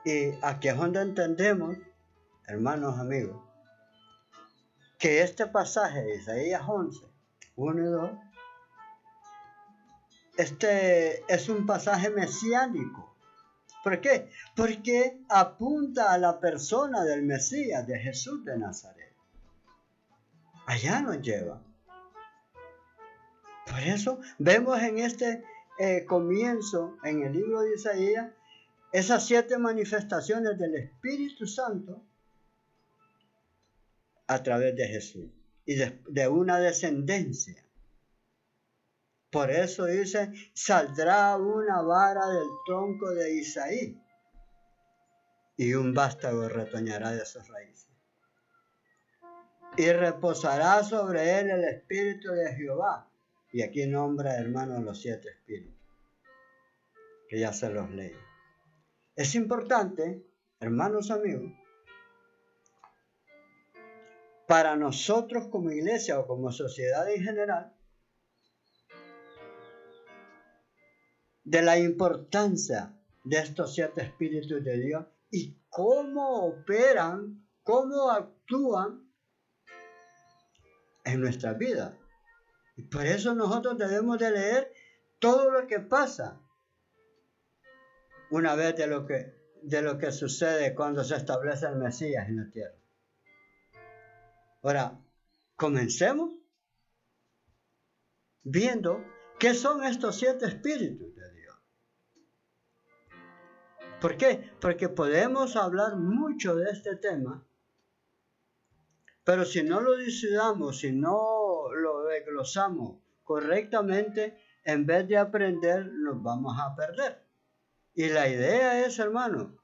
Y aquí es donde entendemos, hermanos amigos, que este pasaje de Isaías 11, 1 y 2, este es un pasaje mesiánico. ¿Por qué? Porque apunta a la persona del Mesías, de Jesús de Nazaret. Allá nos lleva. Por eso vemos en este comienzo, en el libro de Isaías, esas 7 manifestaciones del Espíritu Santo a través de Jesús y de una descendencia. Por eso dice, saldrá una vara del tronco de Isaí y un vástago retoñará de sus raíces. Y reposará sobre él el espíritu de Jehová. Y aquí nombra, hermanos, los 7 espíritus, que ya se los leí. Es importante, hermanos amigos, para nosotros como iglesia o como sociedad en general, de la importancia de estos 7 espíritus de Dios y cómo operan, cómo actúan en nuestra vida. Y por eso nosotros debemos de leer todo lo que pasa una vez de lo que sucede cuando se establece el Mesías en la tierra. Ahora, comencemos viendo qué son estos 7 espíritus de Dios. ¿Por qué? Porque podemos hablar mucho de este tema, pero si no lo dilucidamos, si no lo desglosamos correctamente, en vez de aprender, nos vamos a perder. Y la idea es, hermano,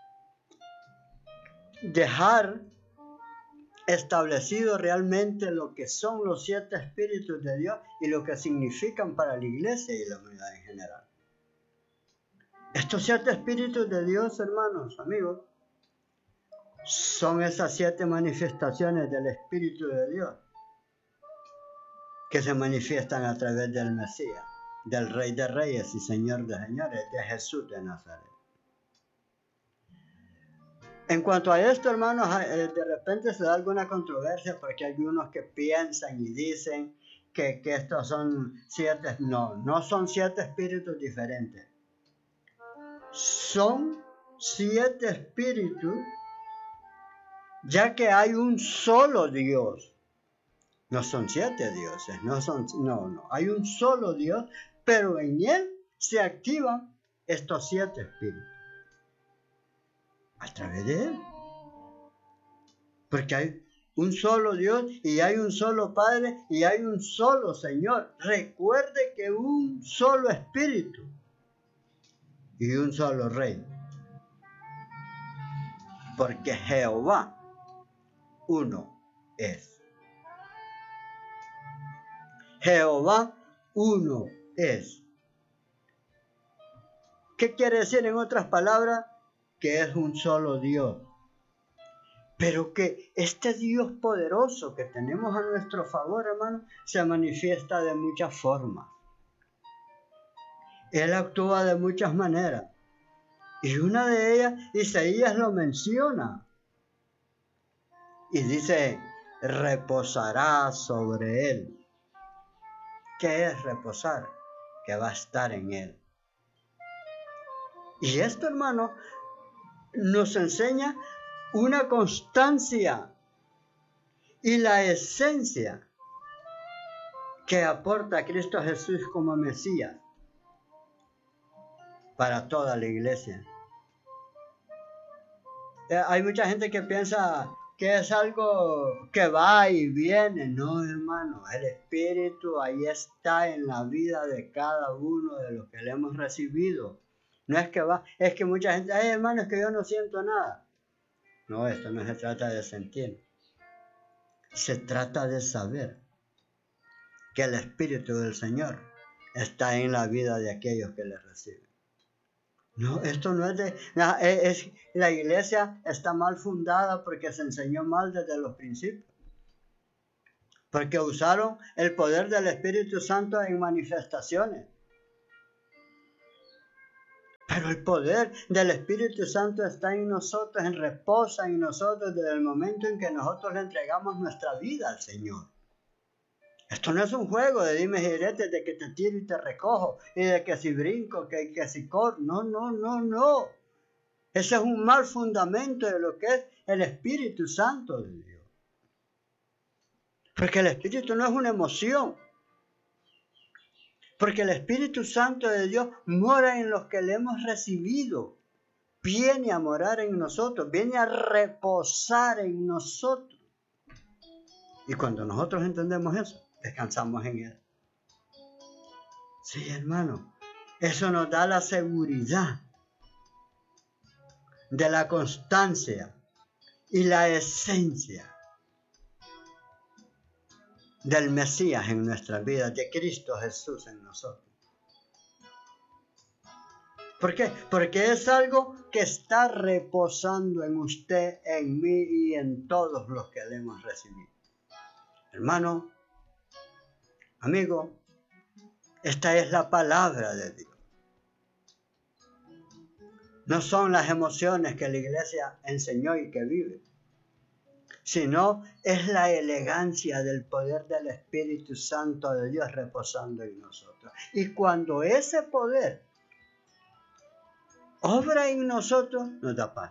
dejar establecido realmente lo que son los 7 espíritus de Dios y lo que significan para la iglesia y la humanidad en general. Estos 7 espíritus de Dios, hermanos, amigos, son esas 7 manifestaciones del Espíritu de Dios que se manifiestan a través del Mesías, del Rey de Reyes y Señor de Señores, de Jesús de Nazaret. En cuanto a esto, hermanos, de repente se da alguna controversia porque hay algunos que piensan y dicen que estos son 7, no son 7 espíritus diferentes. Son 7 espíritus, ya que hay un solo Dios. No son 7 dioses, hay un solo Dios, pero en él se activan estos 7 espíritus. A través de él. Porque hay un solo Dios y hay un solo Padre y hay un solo Señor. Recuerde que un solo Espíritu y un solo Rey. Porque Jehová uno es. Jehová uno es. ¿Qué quiere decir en otras palabras? Que es un solo Dios. Pero que este Dios poderoso que tenemos a nuestro favor, hermano, se manifiesta de muchas formas. Él actúa de muchas maneras. Y una de ellas, Isaías lo menciona. Y dice, reposará sobre él. ¿Qué es reposar? Que va a estar en él. Y esto, hermano, nos enseña una constancia y la esencia que aporta Cristo Jesús como Mesías para toda la iglesia. Hay mucha gente que piensa que es algo que va y viene. No, hermano, el Espíritu ahí está en la vida de cada uno de los que le hemos recibido. No es que va, es que mucha gente, hermano, es que yo no siento nada. No, esto no se trata de sentir. Se trata de saber que el Espíritu del Señor está en la vida de aquellos que le reciben. No, esto no es la iglesia está mal fundada porque se enseñó mal desde los principios. Porque usaron el poder del Espíritu Santo en manifestaciones. Pero el poder del Espíritu Santo está en nosotros, reposa en nosotros desde el momento en que nosotros le entregamos nuestra vida al Señor. Esto no es un juego de dimes y diretes, de que te tiro y te recojo, y de que si brinco, que si corro. No, no, no, no. Ese es un mal fundamento de lo que es el Espíritu Santo de Dios. Porque el Espíritu no es una emoción. Porque el Espíritu Santo de Dios mora en los que le hemos recibido. Viene a morar en nosotros, viene a reposar en nosotros. Y cuando nosotros entendemos eso, descansamos en Él. Sí, hermano, eso nos da la seguridad de la constancia y la esencia del Mesías en nuestras vidas, de Cristo Jesús en nosotros. ¿Por qué? Porque es algo que está reposando en usted, en mí y en todos los que le hemos recibido. Hermano, amigo, esta es la palabra de Dios. No son las emociones que la iglesia enseñó y que vive, sino es la elegancia del poder del Espíritu Santo de Dios reposando en nosotros. Y cuando ese poder obra en nosotros, nos da paz.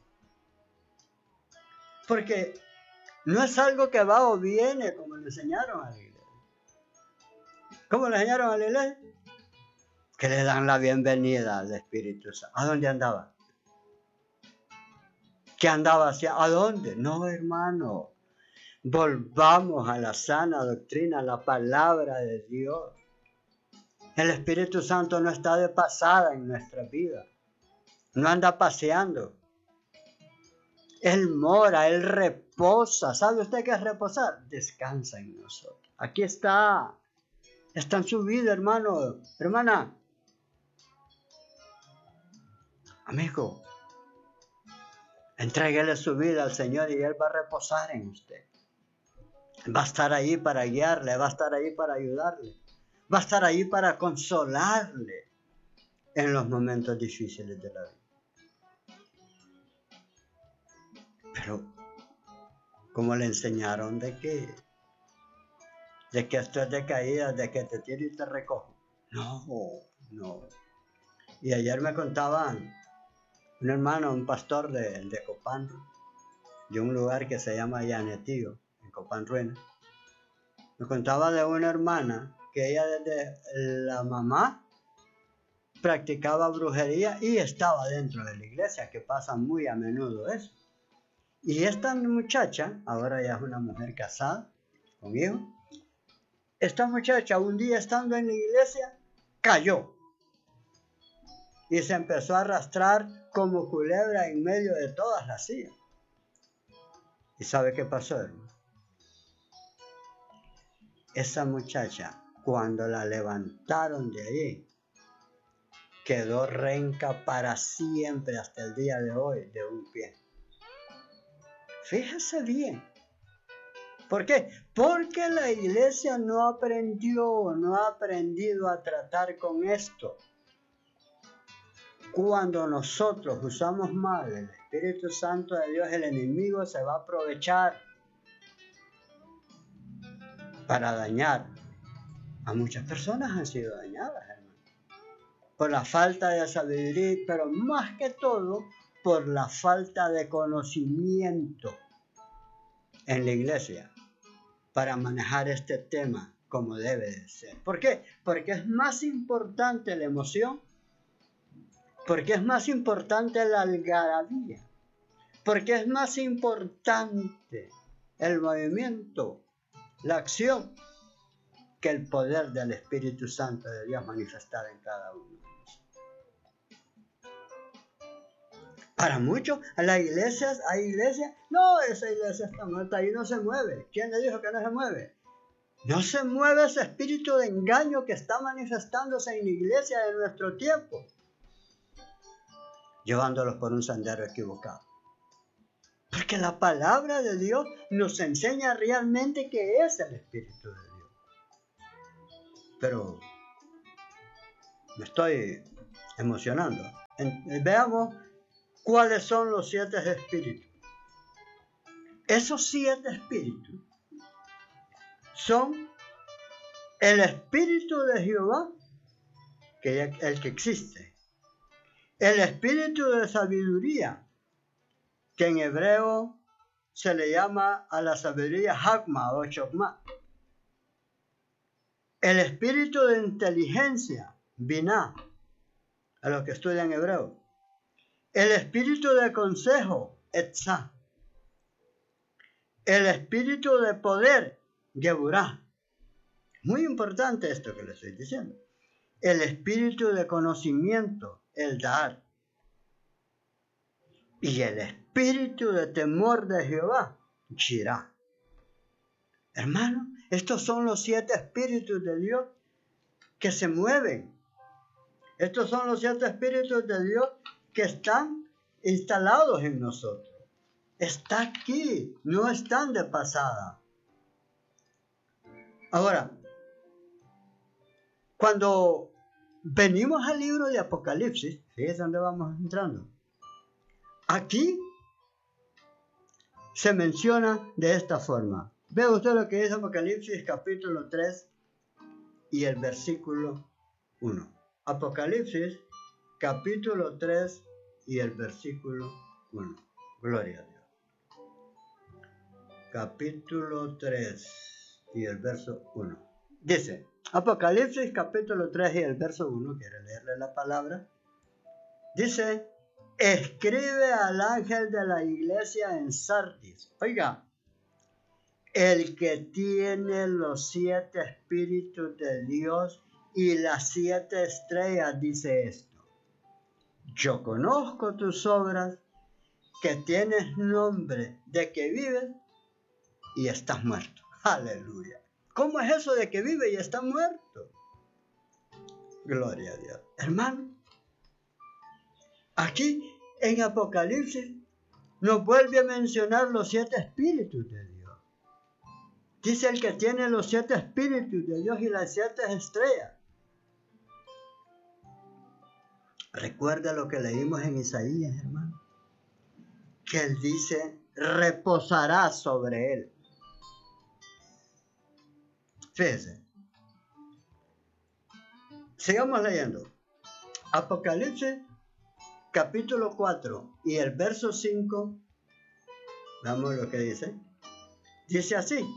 Porque no es algo que va o viene como le enseñaron a la iglesia. ¿Cómo le enseñaron a la iglesia? Que le dan la bienvenida al Espíritu Santo. ¿A dónde andaba? ¿Qué andaba hacia? ¿A dónde? No, hermano. Volvamos a la sana doctrina, a la palabra de Dios. El Espíritu Santo no está de pasada en nuestra vida. No anda paseando. Él mora, Él reposa. ¿Sabe usted qué es reposar? Descansa en nosotros. Aquí está. Está en su vida, hermano, hermana. Amigo, entréguele su vida al Señor y Él va a reposar en usted. Va a estar ahí para guiarle, va a estar ahí para ayudarle. Va a estar ahí para consolarle en los momentos difíciles de la vida. Pero, ¿cómo le enseñaron de que esto es de caída, de que te tiro y te recojo? No. Y ayer me contaban un hermano, un pastor de Copán, de un lugar que se llama Llanetío, en Copán Ruena. Me contaba de una hermana que ella desde la mamá practicaba brujería y estaba dentro de la iglesia, que pasa muy a menudo eso. Y esta muchacha, ahora ya es una mujer casada, con hijos, esta muchacha un día estando en la iglesia, cayó. Y se empezó a arrastrar como culebra en medio de todas las sillas. ¿Y sabe qué pasó, hermano? Esa muchacha, cuando la levantaron de allí, quedó renca para siempre hasta el día de hoy de un pie. Fíjese bien. ¿Por qué? Porque la iglesia no ha aprendido a tratar con esto. Cuando nosotros usamos mal el Espíritu Santo de Dios, el enemigo se va a aprovechar para dañar. A muchas personas han sido dañadas, hermano, por la falta de sabiduría, pero más que todo por la falta de conocimiento en la iglesia para manejar este tema como debe de ser. ¿Por qué? Porque es más importante la emoción, porque es más importante la algarabía, porque es más importante el movimiento, la acción, que el poder del Espíritu Santo de Dios manifestado en cada uno. Para muchos, hay iglesias, no, esa iglesia está muerta, ahí no se mueve. ¿Quién le dijo que no se mueve? No se mueve ese espíritu de engaño que está manifestándose en la iglesia de nuestro tiempo, llevándolos por un sendero equivocado. Porque la palabra de Dios nos enseña realmente qué es el Espíritu de Dios. Pero me estoy emocionando. Veamos cuáles son los 7 espíritus. Esos 7 espíritus son el espíritu de Jehová, que es el que existe, el espíritu de sabiduría, que en hebreo se le llama a la sabiduría Hakma o Chokma, el espíritu de inteligencia, Binah, a los que estudian hebreo, el espíritu de consejo, Etzah, el espíritu de poder, Geburah. Muy importante esto que le estoy diciendo. El espíritu de conocimiento, el Dar. Y el espíritu de temor de Jehová, Shirah. Hermano, estos son los 7 espíritus de Dios que se mueven. Estos son los 7 espíritus de Dios que están instalados en nosotros. Está aquí, no están de pasada. Ahora, cuando venimos al libro de Apocalipsis, fíjense dónde vamos entrando. Aquí se menciona de esta forma. Ve usted lo que dice Apocalipsis capítulo 3 y el versículo 1. Apocalipsis capítulo 3 y el versículo 1. Gloria a Dios. Capítulo 3 y el verso 1. Dice, Apocalipsis capítulo 3 y el verso 1, quiere leerle la palabra. Dice, escribe al ángel de la iglesia en Sardis. Oiga, el que tiene los 7 espíritus de Dios y las 7 estrellas, dice esto. Yo conozco tus obras, que tienes nombre de que vives y estás muerto. Aleluya. ¿Cómo es eso de que vive y está muerto? Gloria a Dios. Hermano, aquí en Apocalipsis nos vuelve a mencionar los 7 espíritus de Dios. Dice el que tiene los 7 espíritus de Dios y las 7 estrellas. Recuerda lo que leímos en Isaías, hermano. Que él dice, reposará sobre él. Fíjense. Sigamos leyendo. Apocalipsis capítulo 4 y el verso 5. Veamos lo que dice. Dice así.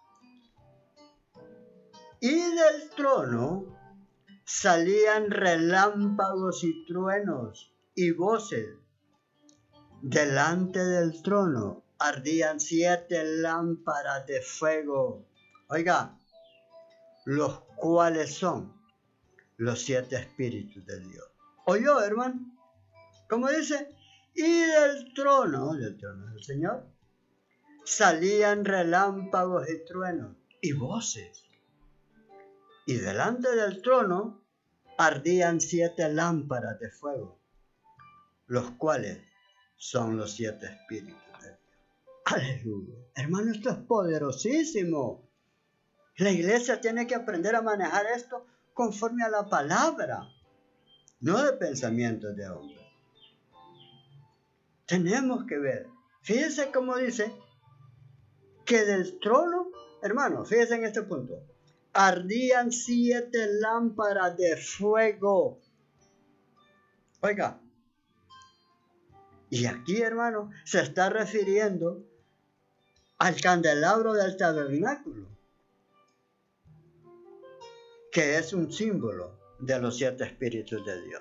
Y del trono salían relámpagos y truenos y voces. Delante del trono ardían 7 lámparas de fuego. Oiga, los cuales son los 7 espíritus de Dios. ¿Oyó, hermano? Como dice, y del trono del Señor, salían relámpagos y truenos y voces. Y delante del trono ardían 7 lámparas de fuego, los cuales son los 7 espíritus de Dios. Aleluya. Hermano, esto es poderosísimo. La iglesia tiene que aprender a manejar esto conforme a la palabra, no de pensamientos de hombre. Tenemos que ver. Fíjense cómo dice que del trono, hermano, fíjense en este punto, ardían 7 lámparas de fuego. Oiga, y aquí, hermano, se está refiriendo al candelabro del tabernáculo, que es un símbolo de los 7 espíritus de Dios.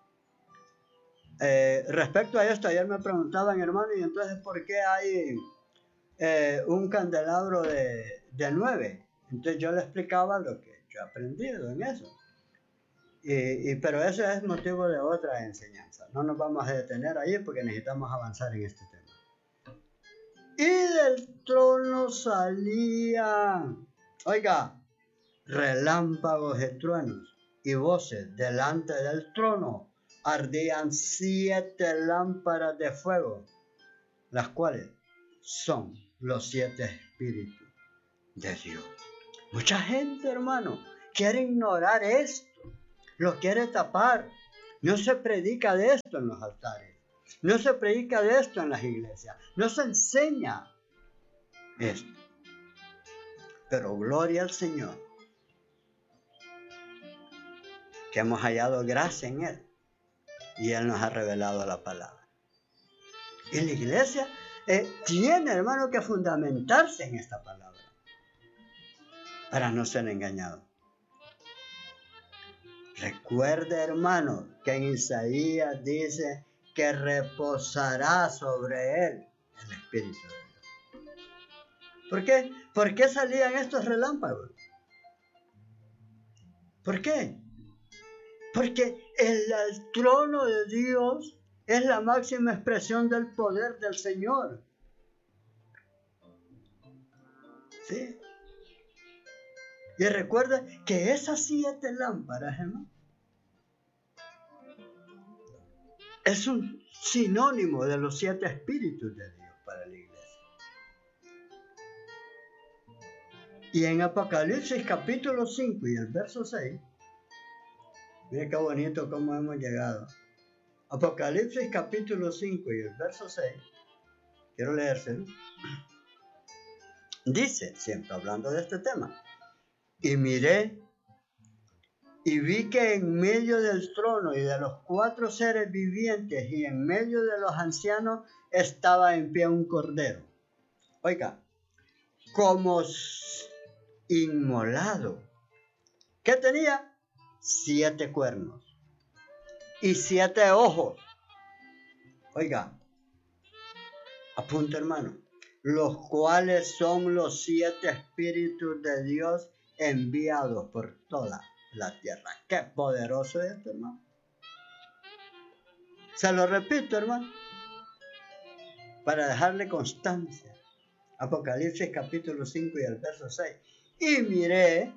Respecto a esto, ayer me preguntaban, hermano, y entonces, ¿por qué hay un candelabro de 9? Entonces yo le explicaba lo que yo he aprendido en eso. Pero eso es motivo de otra enseñanza. No nos vamos a detener ahí porque necesitamos avanzar en este tema. Y del trono salían, oiga, relámpagos y truenos y voces. Delante del trono ardían 7 lámparas de fuego, las cuales son los 7 espíritus de Dios. Mucha gente, hermano, quiere ignorar esto, lo quiere tapar, No se predica de esto en los altares. No se predica de esto en las iglesias. No se enseña esto. Pero gloria al Señor, que hemos hallado gracia en Él. Y Él nos ha revelado la palabra. Y la iglesia tiene, hermano, que fundamentarse en esta palabra para no ser engañado. Recuerde, hermano, que en Isaías dice que reposará sobre él el Espíritu de Dios. ¿Por qué? ¿Por qué salían estos relámpagos? ¿Por qué? Porque el trono de Dios es la máxima expresión del poder del Señor. ¿Sí? Y recuerda que esas 7 lámparas, hermano, es un sinónimo de los 7 espíritus de Dios para la iglesia. Y en Apocalipsis capítulo 5 y el verso 6, mira qué bonito cómo hemos llegado. Apocalipsis capítulo 5 y el verso 6, quiero leérselo. Dice, siempre hablando de este tema, y miré y vi que en medio del trono y de los 4 seres vivientes y en medio de los ancianos estaba en pie un cordero. Oiga, como inmolado. ¿Qué tenía? 7 cuernos y 7 ojos. Oiga, apunta, hermano, los cuales son los 7 espíritus de Dios enviados por toda la tierra. Qué poderoso es esto, hermano. Se lo repito, hermano, para dejarle constancia. Apocalipsis capítulo 5 y el verso 6. Y miré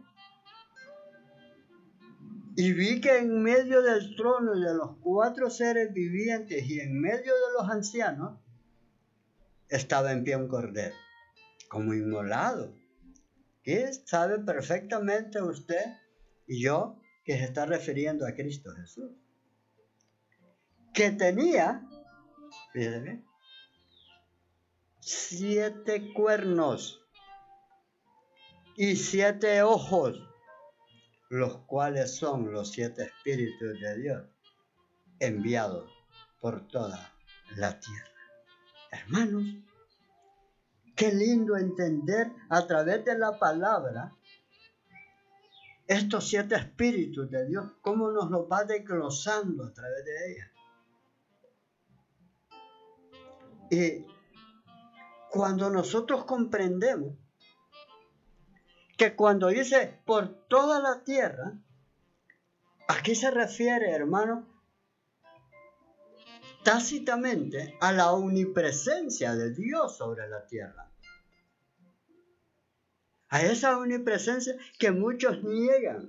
y vi que en medio del trono y de los 4 seres vivientes y en medio de los ancianos estaba en pie un cordero, como inmolado. Y sabe perfectamente usted y yo que se está refiriendo a Cristo Jesús, que tenía, fíjate, 7 cuernos y 7 ojos, los cuales son los 7 espíritus de Dios enviados por toda la tierra. Hermanos, qué lindo entender a través de la palabra estos 7 espíritus de Dios, cómo nos los va desglosando a través de ella. Y cuando nosotros comprendemos que cuando dice por toda la tierra, aquí se refiere, hermano, tácitamente a la omnipresencia de Dios sobre la tierra. A esa omnipresencia que muchos niegan,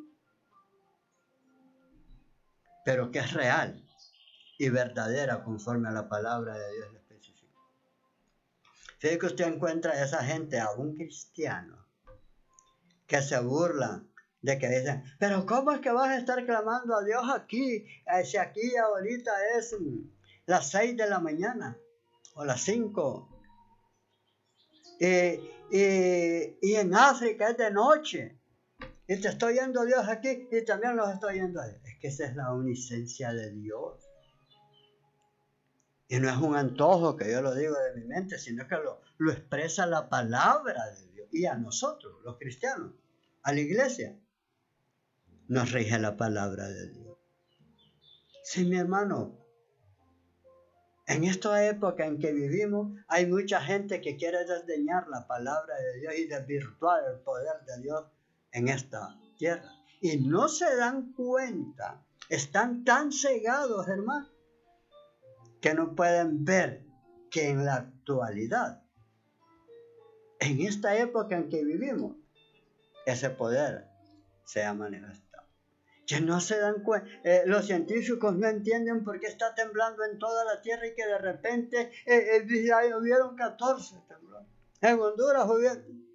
pero que es real y verdadera conforme a la palabra de Dios específica. Fíjate que usted encuentra a esa gente, aún cristianos, que se burlan de que dicen, pero ¿cómo es que vas a estar clamando a Dios aquí? Si aquí ahorita es las 6 de la mañana o las 5. Y en África es de noche. Y te estoy yendo a Dios aquí y también los estoy yendo a Dios. Es que esa es la omnisciencia de Dios. Y no es un antojo que yo lo digo de mi mente, sino que lo expresa la palabra de Dios. Y a nosotros, los cristianos, a la iglesia, nos rige la palabra de Dios. Sí, mi hermano, en esta época en que vivimos, hay mucha gente que quiere desdeñar la palabra de Dios y desvirtuar el poder de Dios en esta tierra. Y no se dan cuenta, están tan cegados, hermano, que no pueden ver que en la actualidad, en esta época en que vivimos, ese poder se ha manifestado. Que no se dan cuenta, los científicos no entienden por qué está temblando en toda la tierra y que de repente hubieron 14 temblores. En Honduras hubieron.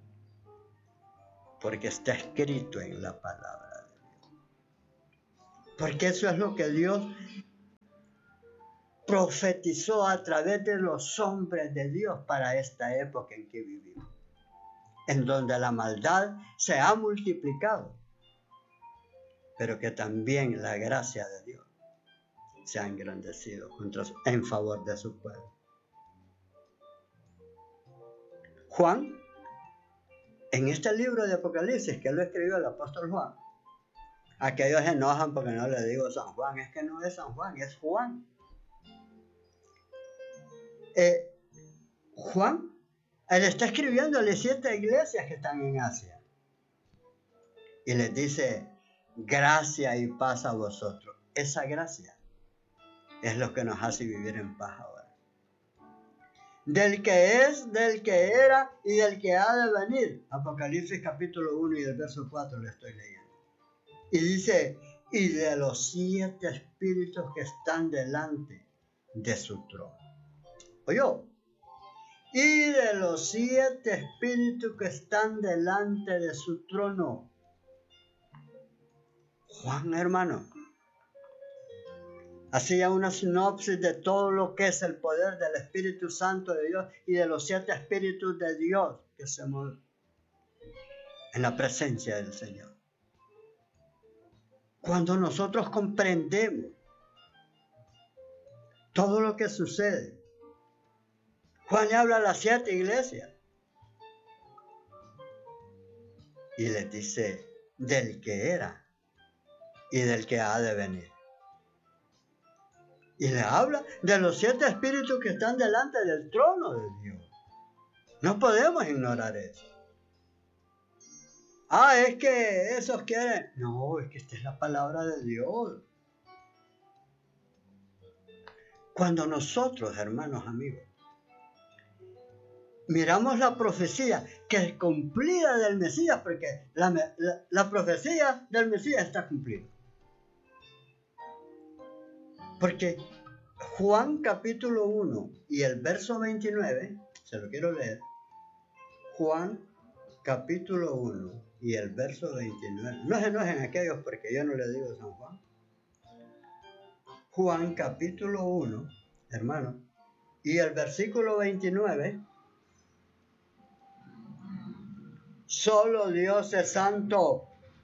Porque está escrito en la palabra de Dios. Porque eso es lo que Dios profetizó a través de los hombres de Dios para esta época en que vivimos, en donde la maldad se ha multiplicado, pero que también la gracia de Dios se ha engrandecido en favor de su pueblo. Juan, en este libro de Apocalipsis que lo escribió el apóstol Juan, aquellos se enojan porque no le digo San Juan, es que no es San Juan, es Juan. Juan, él está escribiendo a las 7 iglesias que están en Asia y les dice, gracia y paz a vosotros. Esa gracia es lo que nos hace vivir en paz ahora. Del que es, del que era y del que ha de venir. Apocalipsis capítulo 1 y el verso 4 le estoy leyendo. Y dice, y de los 7 espíritus que están delante de su trono. Oyó. Y de los 7 espíritus que están delante de su trono. Juan, hermano, hacía una sinopsis de todo lo que es el poder del Espíritu Santo de Dios y de los 7 espíritus de Dios que se mueven en la presencia del Señor. Cuando nosotros comprendemos todo lo que sucede, Juan le habla a las 7 iglesias y les dice del que era y del que ha de venir. Y le habla de los 7 espíritus que están delante del trono de Dios. No podemos ignorar eso. Es que esos quieren. No, es que esta es la palabra de Dios. Cuando nosotros, hermanos, amigos, miramos la profecía que es cumplida del Mesías, porque la profecía del Mesías está cumplida. Porque Juan capítulo 1 y el verso 29, se lo quiero leer. Juan capítulo 1 y el verso 29. No se enojen aquellos porque yo no le digo San Juan. Juan capítulo 1, hermano, y el versículo 29. Solo Dios es santo.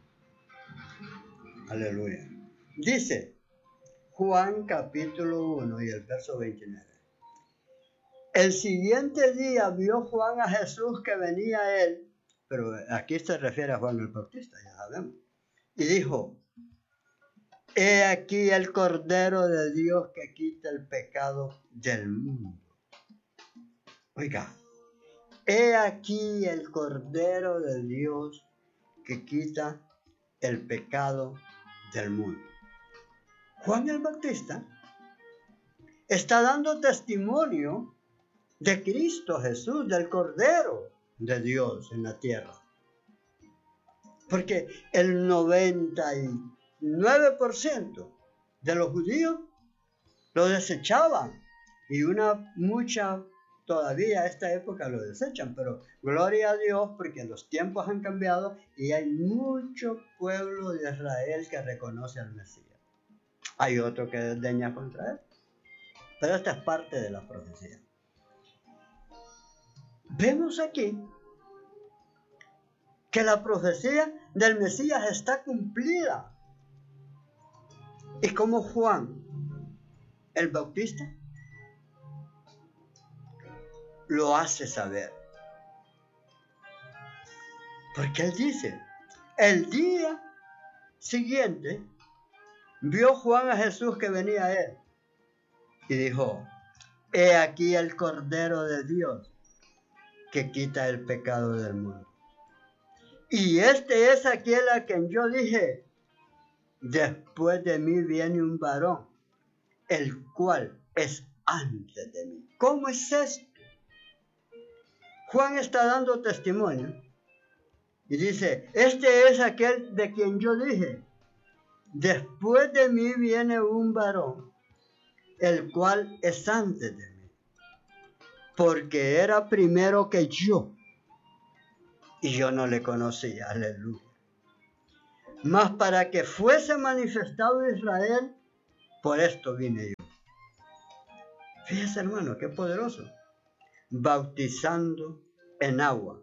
Aleluya. Dice Juan capítulo 1 y el verso 29. El siguiente día vio Juan a Jesús que venía a él, pero aquí se refiere a Juan el Bautista, ya sabemos, y dijo, he aquí el Cordero de Dios que quita el pecado del mundo. Oiga, he aquí el Cordero de Dios que quita el pecado del mundo. Juan el Bautista está dando testimonio de Cristo Jesús, del Cordero de Dios en la tierra. Porque el 99% de los judíos lo desechaban y mucha todavía a esta época lo desechan, pero gloria a Dios porque los tiempos han cambiado y hay mucho pueblo de Israel que reconoce al Mesías. Hay otro que desdeña contra él, pero esta es parte de la profecía. Vemos aquí que la profecía del Mesías está cumplida. Y como Juan el Bautista lo hace saber. Porque él dice, el día siguiente vio Juan a Jesús que venía a él y dijo, he aquí el Cordero de Dios que quita el pecado del mundo. Y este es aquel a quien yo dije, después de mí viene un varón, el cual es antes de mí. ¿Cómo es esto? Juan está dando testimonio y dice, este es aquel de quien yo dije, después de mí viene un varón, el cual es antes de mí, porque era primero que yo, y yo no le conocía. Aleluya. mas para que fuese manifestado Israel, por esto vine yo. Fíjese, hermano, qué poderoso. Bautizando en agua.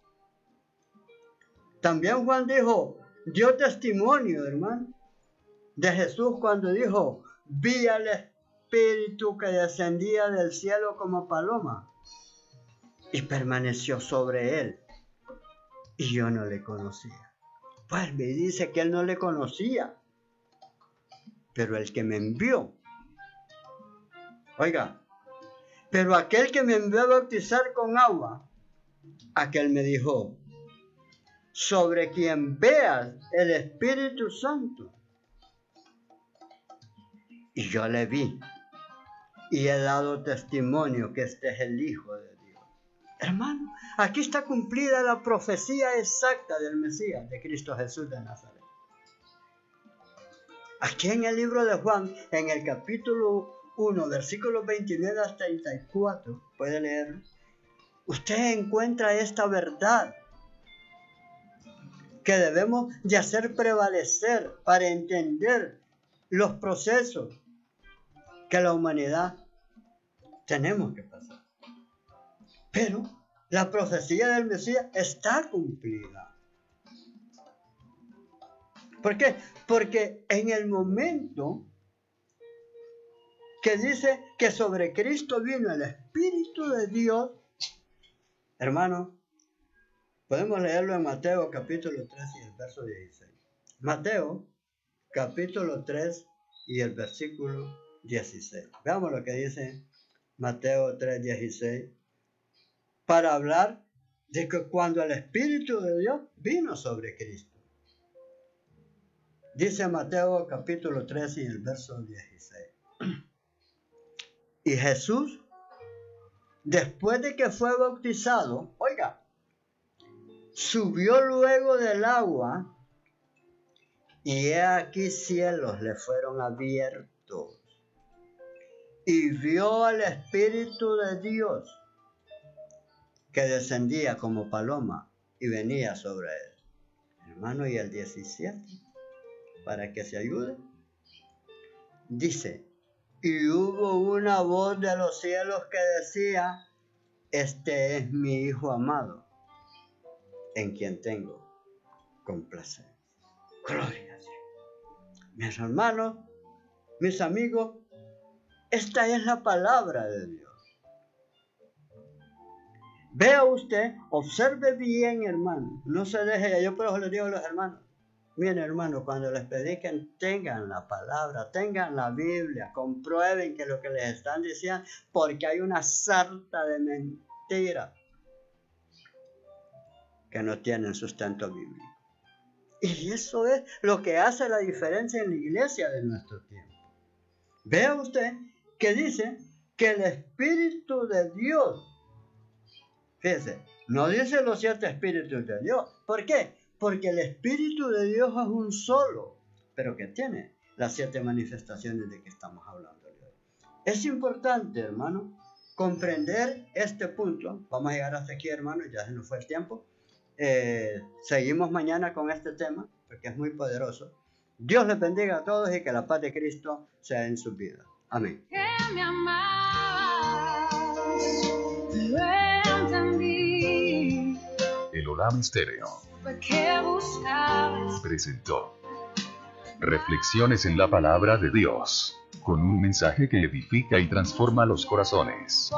También Juan dio testimonio, hermano, de Jesús cuando dijo, vi al Espíritu que descendía del cielo como paloma y permaneció sobre él. Y yo no le conocía. Pues me dice que él no le conocía, pero el que me envió. Oiga, pero aquel que me envió a bautizar con agua, aquel me dijo, sobre quien veas el Espíritu Santo. Y yo le vi y he dado testimonio que este es el Hijo de Dios. Hermano, aquí está cumplida la profecía exacta del Mesías, de Cristo Jesús de Nazaret. Aquí en el libro de Juan, en el capítulo 1, versículos 29 hasta 34, puede leerlo, usted encuentra esta verdad que debemos de hacer prevalecer para entender los procesos que la humanidad tenemos que pasar. Pero la profecía del Mesías está cumplida. ¿Por qué? Porque en el momento que dice que sobre Cristo vino el Espíritu de Dios, hermano, podemos leerlo en Mateo capítulo 3 y el verso 16. Mateo capítulo 3 y el versículo 16. Veamos lo que dice Mateo 3, 16. Para hablar de que cuando el Espíritu de Dios vino sobre Cristo. Dice Mateo capítulo 3 y el verso 16. Y Jesús, después de que fue bautizado, oiga, subió luego del agua y he aquí cielos le fueron abiertos y vio al Espíritu de Dios que descendía como paloma y venía sobre él. Hermano, y el 17, para que se ayude, dice, y hubo una voz de los cielos que decía, este es mi Hijo amado, en quien tengo complacencia. Gloria a Dios. Mis hermanos, mis amigos, esta es la palabra de Dios. Vea usted, observe bien, hermano, no se deje, yo por eso les digo a los hermanos, miren, hermano, cuando les prediquen, tengan la palabra, tengan la Biblia, comprueben que lo que les están diciendo, porque hay una sarta de mentiras que no tienen sustento bíblico. Y eso es lo que hace la diferencia en la iglesia de nuestro tiempo. Vea usted que dice que el Espíritu de Dios, fíjese, no dice los 7 Espíritus de Dios. ¿Por qué? Porque el Espíritu de Dios es un solo, pero que tiene las 7 manifestaciones de que estamos hablando hoy. Es importante, hermano, comprender este punto. Vamos a llegar hasta aquí, hermano, ya se nos fue el tiempo. Seguimos mañana con este tema, porque es muy poderoso. Dios les bendiga a todos y que la paz de Cristo sea en sus vidas. Amén. Que me amas, lo entendí. El Olam Estéreo ¿Qué buscabas? presentó Reflexiones en la Palabra de Dios, con un mensaje que edifica y transforma los corazones.